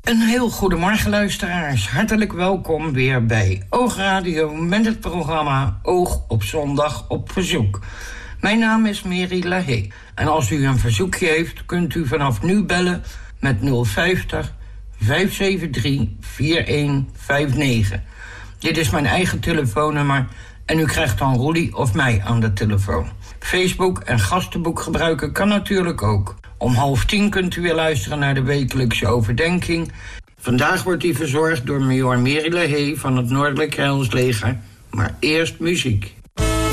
Een heel goedemorgen luisteraars. Hartelijk welkom weer bij Oogradio met het programma Oog op Zondag op Verzoek. Mijn naam is Mary Lahey. En als u een verzoekje heeft, kunt u vanaf nu bellen met 050 573 4159. Dit is mijn eigen telefoonnummer en u krijgt dan Roelie of mij aan de telefoon. Facebook en gastenboek gebruiken kan natuurlijk ook. Om 9:30 kunt u weer luisteren naar de wekelijkse overdenking. Vandaag wordt die verzorgd door major Mary Lahey van het Noordelijk Rijnsleger. Maar eerst muziek.